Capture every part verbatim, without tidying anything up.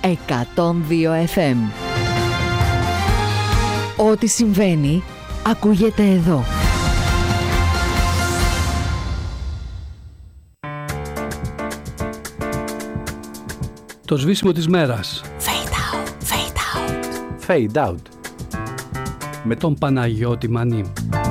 εκατόν δύο εφ εμ. Ό,τι συμβαίνει, ακούγεται εδώ. Το σβήσιμο της μέρας. Fade out, fade out. Fade out. Με τον Παναγιώτη Μανί.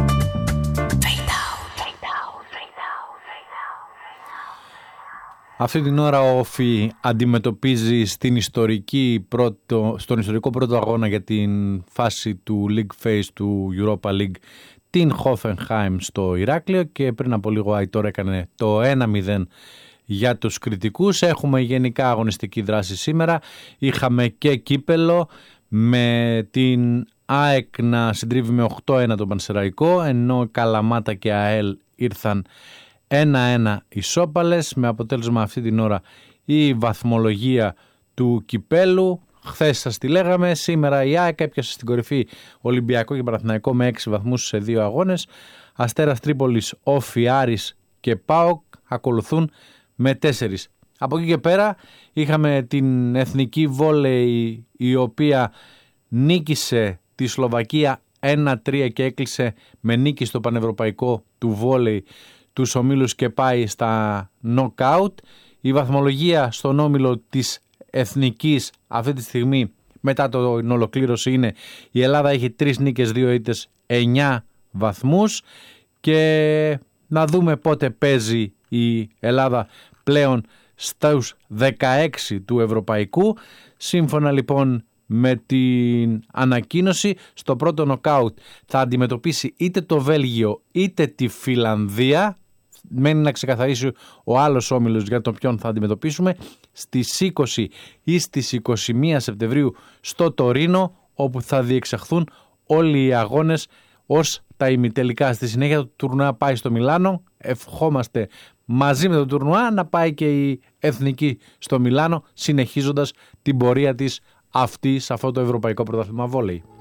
Αυτή την ώρα ο Όφη αντιμετωπίζει στην ιστορική πρώτο, στον ιστορικό πρώτο αγώνα για την φάση του League Phase του Europa League την Hoffenheim στο Ηράκλειο και πριν από λίγο Αϊτόρ έκανε το ένα μηδέν για τους κριτικούς. Έχουμε γενικά αγωνιστική δράση σήμερα. Είχαμε και κύπελο με την ΑΕΚ να συντρίβει με οκτώ ένα τον Πανσεραϊκό, ενώ Καλαμάτα και ΑΕΛ ήρθαν ένα ένα ισόπαλες, με αποτέλεσμα αυτή την ώρα η βαθμολογία του κυπέλου. Χθες σας τη λέγαμε, σήμερα η ΑΕΚ έπιασε στην κορυφή Ολυμπιακό και Παναθηναϊκό με έξι βαθμούς σε δύο αγώνες. Αστέρας Τρίπολης, Όφη, Άρης και ΠΑΟΚ ακολουθούν με τέσσερις. Από εκεί και πέρα είχαμε την εθνική βόλεϊ, η οποία νίκησε τη Σλοβακία ένα τρία και έκλεισε με νίκη στο πανευρωπαϊκό του βόλεϊ τους ομίλους και πάει στα knockout. Η βαθμολογία στον όμιλο της εθνικής αυτή τη στιγμή μετά την ολοκλήρωση είναι: η Ελλάδα έχει τρεις νίκες, δύο ήττες, εννιά βαθμούς, και να δούμε πότε παίζει η Ελλάδα πλέον στους δεκαέξι του ευρωπαϊκού. Σύμφωνα λοιπόν με την ανακοίνωση, στο πρώτο νοκάουτ θα αντιμετωπίσει είτε το Βέλγιο είτε τη Φιλανδία. Μένει να ξεκαθαρίσει ο άλλος όμιλος για τον ποιον θα αντιμετωπίσουμε στις είκοσι ή στις είκοσι μία Σεπτεμβρίου στο Τωρίνο, όπου θα διεξαχθούν όλοι οι αγώνες ως τα ημιτελικά. Στη συνέχεια το τουρνουά πάει στο Μιλάνο. Ευχόμαστε μαζί με το τουρνουά να πάει και η εθνική στο Μιλάνο, συνεχίζοντας την πορεία της αυτή σε αυτό το ευρωπαϊκό πρωτάθλημα βόλεϊ.